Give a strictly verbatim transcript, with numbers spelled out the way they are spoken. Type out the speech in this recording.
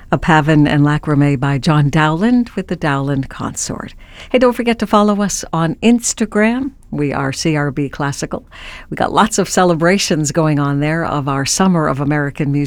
A Pavin and Lacrimé by John Dowland with the Dowland Consort. Hey, don't forget to follow us on Instagram. We are C R B Classical. We got lots of celebrations going on there of our Summer of American Music.